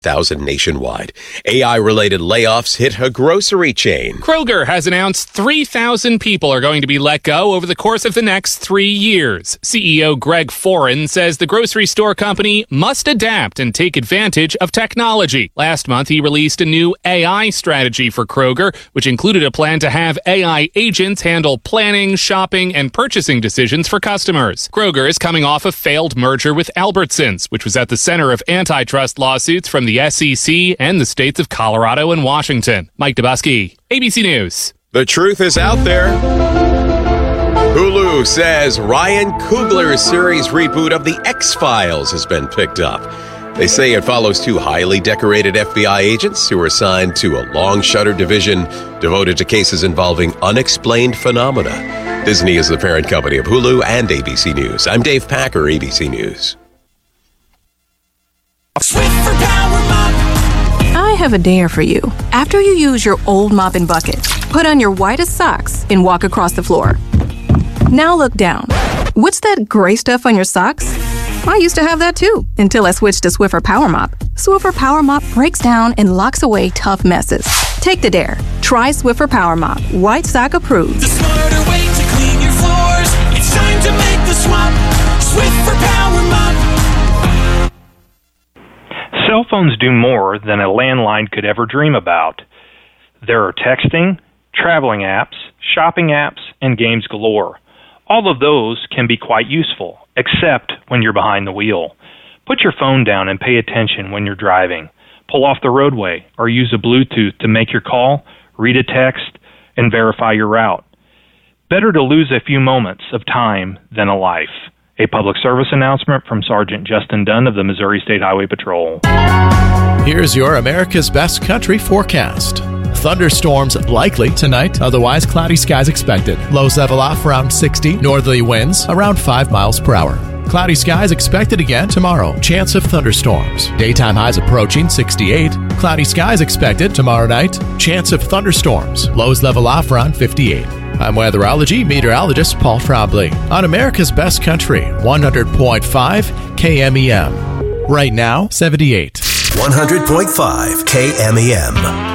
1,000 nationwide. AI-related layoffs hit a grocery chain. Kroger has announced 3,000 people are going to be let go over the course of the next 3 years. CEO Greg Foran says the grocery store company must adapt and take advantage of technology. Last month, he released a new AI strategy for Kroger, which included a plan to have AI agents handle planning, shopping, and purchasing decisions for customers. Kroger is coming off a failed merger with Albertsons, which was at the center of antitrust lawsuits from the SEC and the states of Colorado and Washington. Mike Dubusky, ABC News. The truth is out there. Hulu says Ryan Coogler's series reboot of The X-Files has been picked up. They say it follows two highly decorated FBI agents who are assigned to a long-shuttered division devoted to cases involving unexplained phenomena. Disney is the parent company of Hulu and ABC News. I'm Dave Packer, ABC News. Swiffer Power Mop. I have a dare for you. After you use your old mop and bucket, put on your whitest socks and walk across the floor. Now look down. What's that gray stuff on your socks? I used to have that too, until I switched to Swiffer Power Mop. Swiffer Power Mop breaks down and locks away tough messes. Take the dare. Try Swiffer Power Mop. White sock approved. The smarter way to clean your floors. It's time to make the swap. Swiffer Power Mop. Cell phones do more than a landline could ever dream about. There are texting, traveling apps, shopping apps, and games galore. All of those can be quite useful, except when you're behind the wheel. Put your phone down and pay attention when you're driving. Pull off the roadway or use a Bluetooth to make your call, read a text, and verify your route. Better to lose a few moments of time than a life. A public service announcement from Sergeant Justin Dunn of the Missouri State Highway Patrol. Here's your America's Best Country forecast. Thunderstorms likely tonight, otherwise cloudy skies expected. Lows level off around 60, northerly winds around 5 miles per hour. Cloudy skies expected again tomorrow. Chance of thunderstorms. Daytime highs approaching 68. Cloudy skies expected tomorrow night. Chance of thunderstorms. Lows level off around 58. I'm weatherology meteorologist Paul Trombley on America's Best Country, 100.5 KMEM. Right now, 78. 100.5 KMEM.